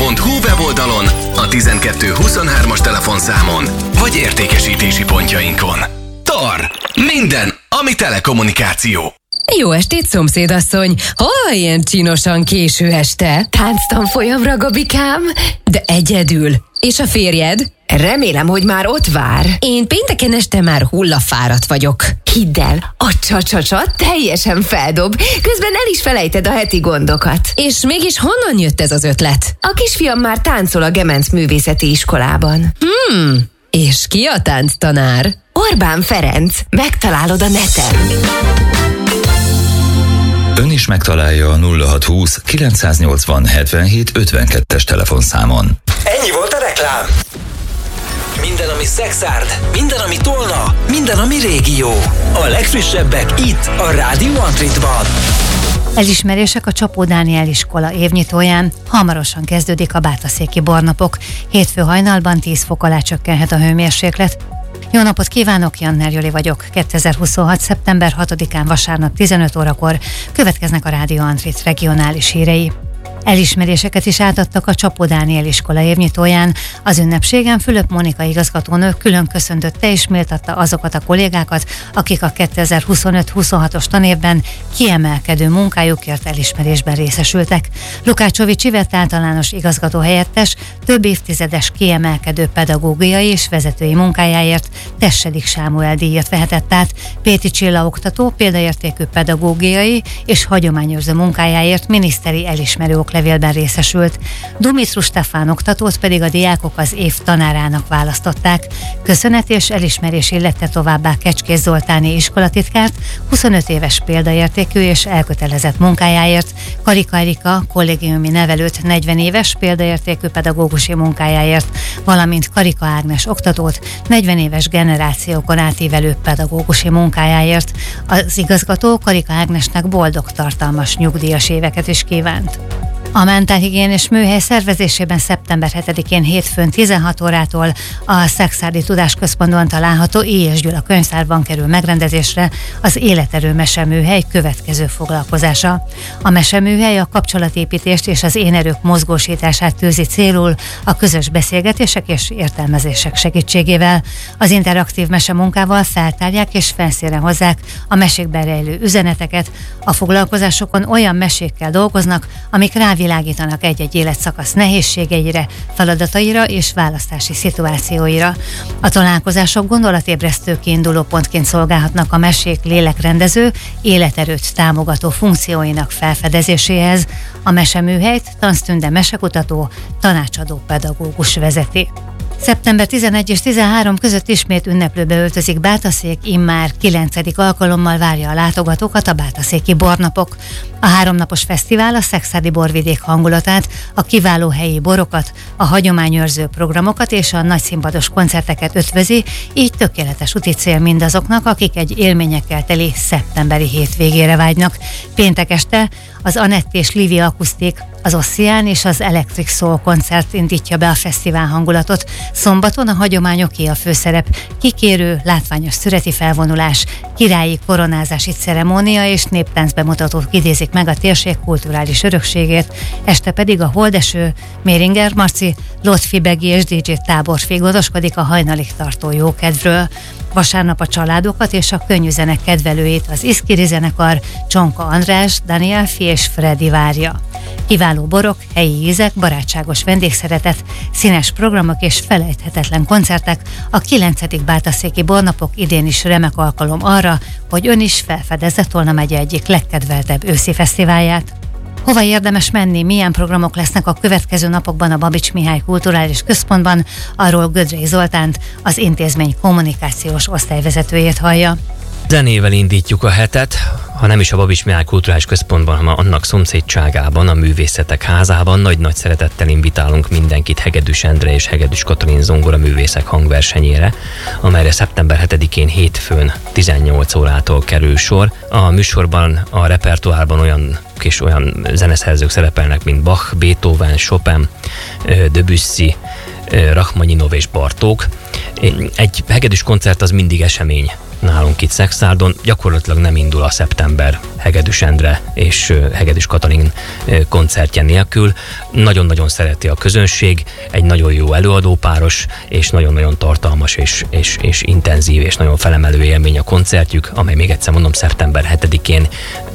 www.hu weboldalon, a 1223-as telefonszámon, vagy értékesítési pontjainkon. TAR. Minden, ami telekommunikáció. Jó estét, szomszédasszony! Hol ilyen csinosan késő este? Tánctanfolyamra, Gabikám? De egyedül. És a férjed? Remélem, hogy már ott vár. Én pénteken este már hullafáradt vagyok. Hidd el, a csa-csa-csa teljesen feldob, közben el is felejted a heti gondokat. És mégis honnan jött ez az ötlet? A kisfiam már táncol a Gemenc Művészeti Iskolában. És ki a tánctanár? Orbán Ferenc, megtalálod a neten. Ön is megtalálja a 0620 980 77 52-es telefonszámon. Ennyi volt a reklám. Minden, ami szexárd, minden, ami tolna, minden, ami régió. A legfrissebbek itt, a Rádió Antritban. Elismerések a Csapó Dániel iskola évnyitóján. Hamarosan kezdődik a bátaszéki bornapok. Hétfő hajnalban 10 fok alá csökkenhet a hőmérséklet. Jó napot kívánok, Janner Joli vagyok. 2026. szeptember 6-án vasárnap 15 órakor következnek a Rádió Antrit regionális hírei. Elismeréseket is átadtak a Csapó Dániel iskola évnyitóján. Az ünnepségen Fülöp Mónika igazgatónő külön köszöntötte és méltatta azokat a kollégákat, akik a 2025-26-os tanévben kiemelkedő munkájukért elismerésben részesültek. Lukácsovics Ivett általános igazgató helyettes több évtizedes kiemelkedő pedagógiai és vezetői munkájáért Tessedik Sámuel díjat vehetett át. Péti Csilla oktató példaértékű pedagógiai és hagyományőrző munkájáért miniszteri elismerő oklevélben részesült. Dumitru Stefán oktatót pedig a diákok az év tanárának választották. Köszönet és elismerés illette továbbá Kecskés Zoltáni iskolatitkárt 25 éves példaértékű és elkötelezett munkájáért, Karika Erika kollégiumi nevelőt 40 éves példaértékű pedagógusi munkájáért, valamint Karika Ágnes oktatót 40 éves generációkon átívelő pedagógusi munkájáért. Az igazgató Karika Ágnesnek boldog, tartalmas nyugdíjas éveket is kívánt. A mentálhigiénés műhely szervezésében szeptember 7-én hétfőn 16 órától a Szekszárdi Tudásközpontban található I. és Gyula könyvtárban kerül megrendezésre az Életerő meseműhely következő foglalkozása. A meseműhely a kapcsolatépítést és az énerők mozgósítását tűzi célul a közös beszélgetések és értelmezések segítségével. Az interaktív mesemunkával feltárják és felszínre hozzák a mesékben rejlő üzeneteket. A foglalkozásokon olyan mesékkel dolgoznak, amik rávilágítanak egy-egy életszakasz nehézségeire, feladataira és választási szituációira. A találkozások gondolatébresztő kiindulópontként szolgálhatnak a mesék lélekrendező, életerőt támogató funkcióinak felfedezéséhez. A meseműhelyt Tanz Tünde mesekutató, tanácsadó pedagógus vezeti. Szeptember 11 és 13 között ismét ünneplőbe öltözik Bátaszék, immár 9. alkalommal várja a látogatókat a Bátaszéki bornapok. A 3 napos fesztivál a szekszárdi borvidék hangulatát, a kiváló helyi borokat, a hagyományőrző programokat és a nagyszínpados koncerteket ötvözi, így tökéletes úti cél mindazoknak, akik egy élményekkel teli szeptemberi hétvégére vágynak. Péntek este az Anett és Livi Akusztik, az Ossian és az Electric Soul koncert indítja be a fesztivál hangulatot. Szombaton a hagyományoké a főszerep, kikérő, látványos szüreti felvonulás, királyi koronázási ceremónia és néptánc bemutatók idézik meg a térség kulturális örökségét, este pedig a Holdeső, Méringer Marci, Lotfi Begi és DJ Táborfi gondoskodik a hajnalig tartó jókedvről. Vasárnap a családokat és a könnyű zene kedvelőit az Iszkiri zenekar Csonka András, Daniel Fi és Freddy várja. Kiváló borok, helyi ízek, barátságos vendégszeretet, színes programok és felejthetetlen koncertek, a 9. Bátaszéki bornapok idén is remek alkalom arra, hogy ön is felfedezze Tolna megye egyik legkedveltebb őszi fesztiválját. Hova érdemes menni, milyen programok lesznek a következő napokban a Babits Mihály Kulturális Központban, arról Gödrei Zoltánt, az intézmény kommunikációs osztályvezetőjét hallja. Zenével indítjuk a hetet, ha nem is a Babits Mihály Kulturális Központban, hanem annak szomszédságában, a Művészetek Házában. Nagy-nagy szeretettel invitálunk mindenkit Hegedűs Endre és Hegedűs Katalin zongora művészek hangversenyére, amelyre szeptember 7-én hétfőn 18 órától kerül sor. A műsorban, a repertoárban olyan zeneszerzők szerepelnek, mint Bach, Beethoven, Chopin, Debussy, Rachmaninov és Bartók. Egy hegedűs koncert az mindig esemény. nálunk itt Szexárdon. Gyakorlatilag nem indul a szeptember Hegedűs Endre és Hegedűs Katalin koncertje nélkül. Nagyon-nagyon szereti a közönség, egy nagyon jó előadópáros, és nagyon-nagyon tartalmas és intenzív és nagyon felemelő élmény a koncertjük, amely még egyszer mondom szeptember 7-én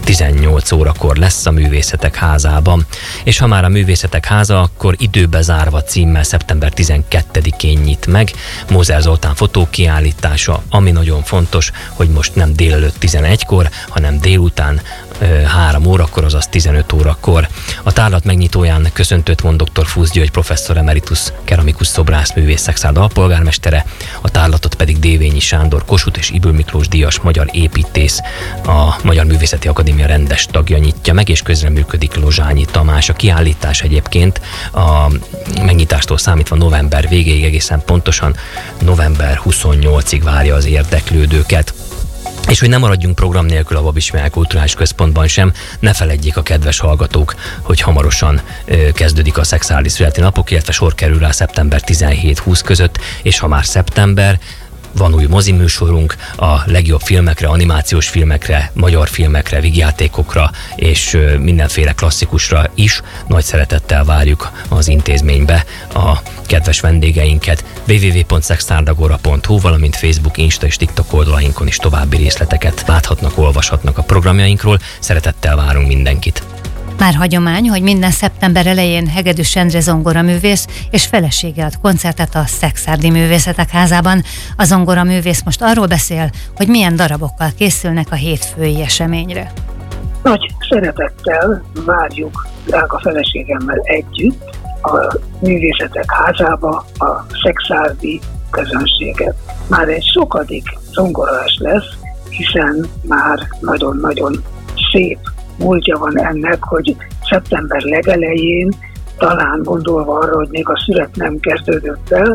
18 órakor lesz a Művészetek Házában. És ha már a Művészetek Háza, akkor Időbe zárva címmel szeptember 12-én nyit meg. Mózer Zoltán fotókiállítása, ami nagyon fontos, hogy most nem délelőtt 11-kor, hanem délután 3 órakor, azaz 15 órakor. A tárlat megnyitóján köszöntőt mond dr. Fusz György professzor emeritus, keramikus szobrászművész Szexárd alpolgármestere, a tárlatot pedig Dévényi Sándor Kossuth és Ybl Miklós díjas magyar építész, a Magyar Művészeti Akadémia rendes tagja nyitja meg, és közreműködik Lozsányi Tamás. A kiállítás egyébként a megnyitástól számítva november végéig, egészen pontosan november 28-ig várja az érdeklődőket. És hogy nem maradjunk program nélkül a Babis Mihály Kulturális Központban sem, ne feledjék a kedves hallgatók, hogy hamarosan kezdődik a szexuális születi napok, illetve sor kerül rá szeptember 17-20 között, és ha már szeptember, van új moziműsorunk, a legjobb filmekre, animációs filmekre, magyar filmekre, vígjátékokra és mindenféle klasszikusra is nagy szeretettel várjuk az intézménybe a kedves vendégeinket. www.sexardagora.hu, valamint Facebook, Insta és TikTok oldalainkon is további részleteket láthatnak, olvashatnak a programjainkról. Szeretettel várunk mindenkit. Már hagyomány, hogy minden szeptember elején Hegedűs Endre zongoraművész és felesége ad koncertet a Szexárdi Művészetek Házában. A zongoraművész most arról beszél, hogy milyen darabokkal készülnek a hétfői eseményre. Nagy szeretettel várjuk drága feleségemmel együtt a Művészetek Házába a szexárdi közönséget. Már egy sokadik zongorás lesz, hiszen már nagyon-nagyon szép múltja van ennek, hogy szeptember legelején, talán gondolva arra, hogy még a szület nem kezdődött el,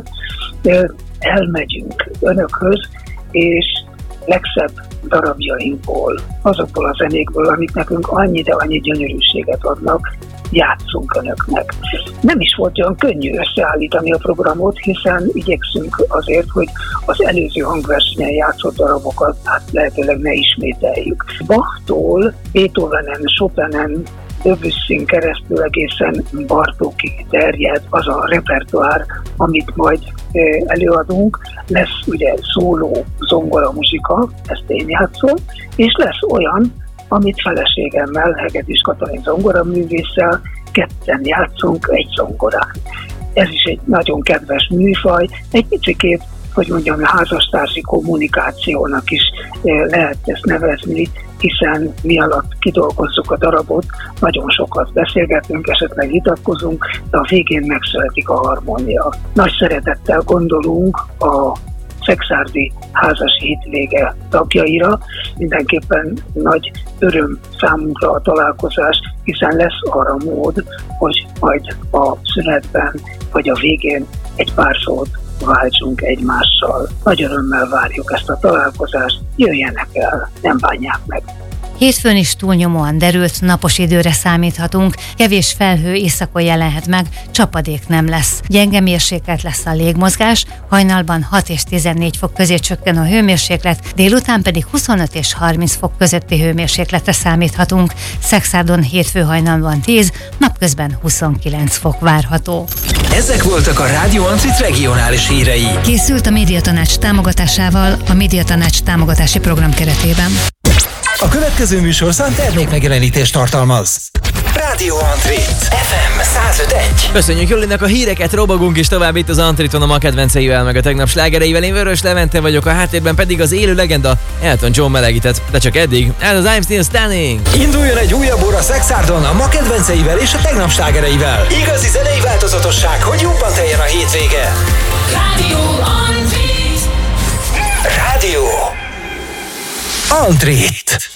elmegyünk önökhöz, és legszebb darabjainkból, azokból a zenékből, amik nekünk annyi, de annyi gyönyörűséget adnak, játszunk önöknek. Nem is volt olyan könnyű összeállítani a programot, hiszen igyekszünk azért, hogy az előző hangversenyen játszott darabokat lehetőleg ne ismételjük. Bachtól, Beethovenen, Chopinen, Debussyn keresztül egészen Bartókig terjed az a repertoár, amit majd előadunk. Lesz ugye szóló zongora muzsika, ezt én játszom, és lesz olyan, amit feleségemmel, Hegedűs Katalin zongoraművésszel ketten játszunk egy zongorán. Ez is egy nagyon kedves műfaj, egy picikét, hogy mondjam, a házastársi kommunikációnak is lehet ezt nevezni, hiszen mi alatt kidolgozzuk a darabot, nagyon sokat beszélgetünk, esetleg vitatkozunk, de a végén megszületik a harmónia. Nagy szeretettel gondolunk a szexárdi házas hétvége tagjaira. Mindenképpen nagy öröm számunkra a találkozás, hiszen lesz arra mód, hogy majd a szünetben vagy a végén egy pár szót váltsunk egymással. Nagy örömmel várjuk ezt a találkozást, jöjjenek el, nem bánják meg. Hétfőn is túlnyomóan derült, napos időre számíthatunk, kevés felhő északon jelenhet meg, csapadék nem lesz. Gyenge mérséklet lesz a légmozgás, hajnalban 6 és 14 fok közé csökken a hőmérséklet, délután pedig 25 és 30 fok közötti hőmérsékletre számíthatunk. Szexárdon hétfő hajnalban 10, napközben 29 fok várható. Ezek voltak a Rádió Antrit regionális hírei. Készült a Médiatanács támogatásával a Médiatanács támogatási program keretében. A következő műsorszám termékmegjelenítést tartalmaz. Rádió Antrit FM 105.1. Köszönjük Jolinak a híreket, robogunk is tovább itt az Antriton a ma kedvenceivel, meg a tegnap slágereivel. Én Vörös Levente vagyok, a háttérben pedig az élő legenda Elton John melegített. De csak eddig, ez az I'm Still Standing. Induljon egy újabb óra Szexárdon a ma kedvenceivel és a tegnap slágereivel. Igazi zenei változatosság, hogy jobban teljen a hétvége. Rádió Antrit. Rádió Antrit.